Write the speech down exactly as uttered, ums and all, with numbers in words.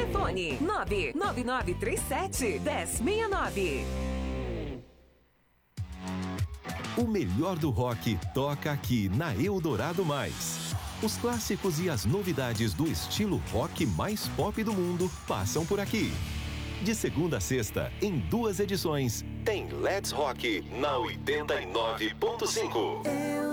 Telefone nove nove nove três sete, um zero seis nove. O melhor do rock toca aqui na Eldorado Mais. Os clássicos e as novidades do estilo rock mais pop do mundo passam por aqui. De segunda a sexta, em duas edições, tem Let's Rock na oitenta e nove ponto cinco.